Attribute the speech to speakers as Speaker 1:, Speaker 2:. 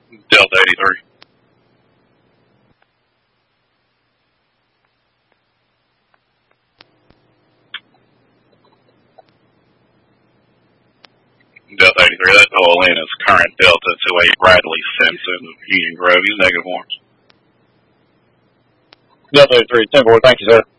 Speaker 1: Delta 83. Delta 83, that OLN is current Delta 28 Bradley Simpson of Union Grove. He's -1.
Speaker 2: Delta 83, 10-4, thank you, sir.